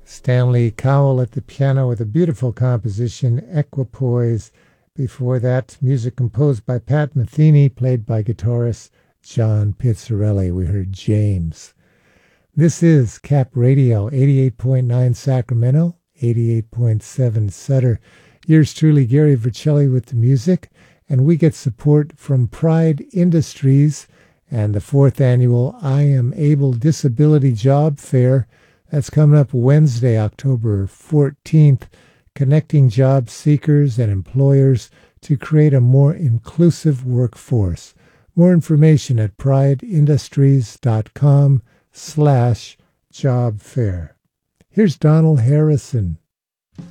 Stanley Cowell at the piano with a beautiful composition, Equipoise. Before that, music composed by Pat Metheny, played by guitarist John Pizzarelli. We heard James. This is Cap Radio, 88.9 Sacramento, 88.7 Sutter. Yours truly, Gary Vercelli, with the music, and we get support from Pride Industries and the 4th annual I Am Able Disability Job Fair. That's coming up Wednesday, October 14th, connecting job seekers and employers to create a more inclusive workforce. More information at prideindustries.com/job fair. Here's Donald Harrison.